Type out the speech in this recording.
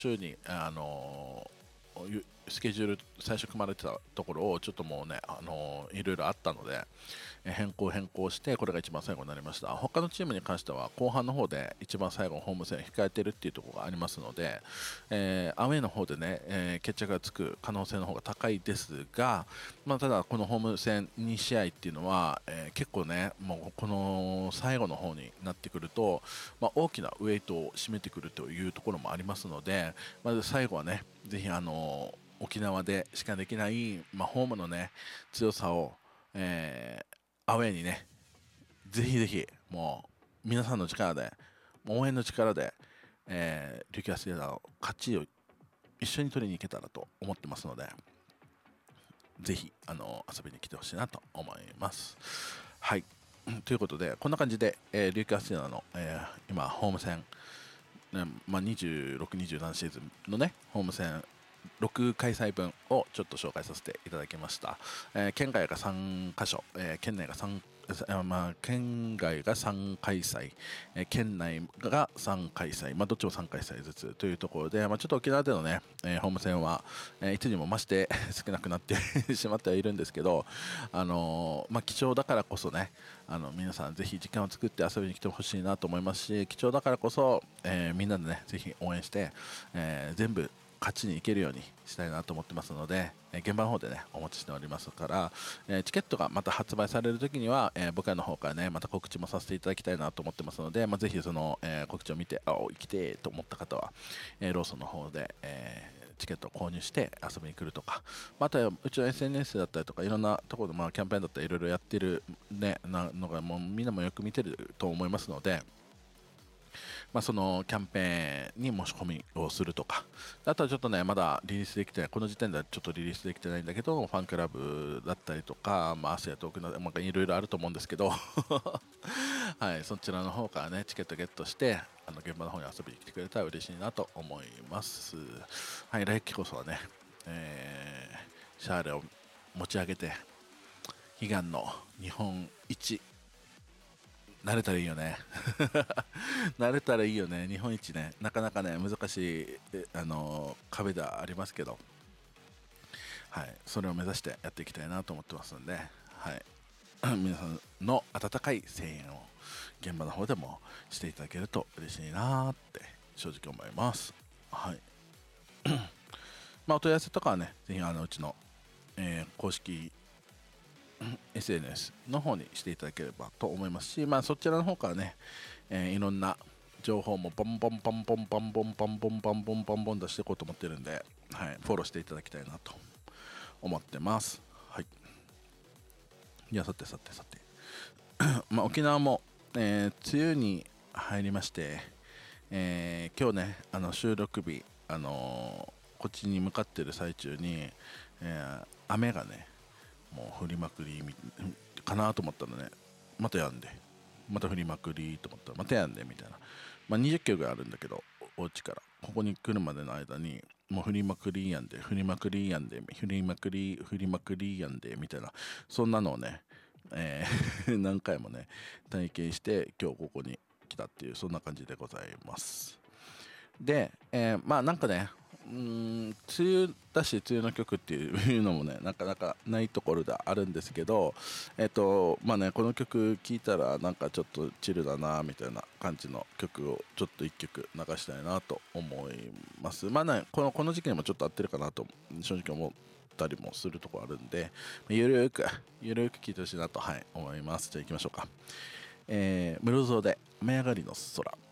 週にスケジュール最初組まれてたところをちょっともうね、いろいろあったので、変更してこれが一番最後になりました。他のチームに関しては後半の方で一番最後のホーム戦を控えてるっていうところがありますので、アウェーの方でね、決着がつく可能性の方が高いですが、ただこのホーム戦2試合っていうのは、結構ね、もうこの最後の方になってくると、大きなウエイトを占めてくるというところもありますので、まず最後はね、ぜひ沖縄でしかできない、ホームのね強さを、アウェーにねぜひぜひもう皆さんの力で応援の力で、琉球アスリートの勝ちを一緒に取りに行けたらと思ってますので、ぜひ遊びに来てほしいなと思います。はいということでこんな感じで、琉球アスリートの、今ホーム戦、26、27シーズンのねホーム戦6開催分をちょっと紹介させていただきました。県外が3カ所、県内が県外が3開催、県内が3開催、どっちも3開催ずつというところで、ちょっと沖縄でのね、ホーム戦は、いつにも増して少なくなってしまってはいるんですけど、貴重だからこそね、皆さんぜひ時間を作って遊びに来てほしいなと思いますし、貴重だからこそ、みんなでねぜひ応援して、全部勝ちに行けるようにしたいなと思ってますので、現場の方でねお待ちしておりますから、チケットがまた発売される時には、僕らの方からねまた告知もさせていただきたいなと思ってますので、ぜひその、告知を見て生きてと思った方は、ローソンの方で、チケットを購入して遊びに来るとか、あとはうちの SNS だったりとかいろんなところで、キャンペーンだったりいろいろやってる、ね、のがもうみんなもよく見てると思いますので、そのキャンペーンに申し込みをするとか、あとはちょっとねまだリリースできてない、この時点ではちょっとリリースできてないんだけど、ファンクラブだったりとか、アスヤトークなどいろいろあると思うんですけどはい、そちらの方からねチケットゲットして現場の方に遊びに来てくれたら嬉しいなと思います。はい、来季こそはね、シャーレを持ち上げて悲願の日本一慣れたらいいよね慣れたらいいよね。日本一ね、なかなかね難しい壁ではありますけど、はい、それを目指してやっていきたいなと思ってますんで、はい、皆さんの温かい声援を現場の方でもしていただけると嬉しいなって正直思います。はいお問い合わせとかはねぜひうちの、公式SNS の方にしていただければと思いますし、そちらの方からね、いろんな情報もボンボンボンボンボンボンボンボンボンボンボンボン出していこうと思ってるんで、はい、フォローしていただきたいなと思ってます。はい。いや、さて沖縄も、梅雨に入りまして、今日ね収録日、こっちに向かってる最中に、雨がねもう降りまくりかなと思ったらねまたやんで、また降りまくりと思ったらまたやんでみたいな、20キロぐらいあるんだけどお家からここに来るまでの間にもう降りまくりやんで降りまくりやんで降りまくりやんでみたいな、そんなのをね、何回もね体験して今日ここに来たっていう、そんな感じでございます。で、なんかね梅雨だし梅雨の曲っていうのもねなかなかないところであるんですけど、この曲聴いたらなんかちょっとチルだなみたいな感じの曲をちょっと1曲流したいなと思います。この時期にもちょっと合ってるかなと正直思ったりもするところあるんで、ゆるーく聴いてほしいなと、はい、思います。じゃあ行きましょうか。室蔵で雨上がりの空。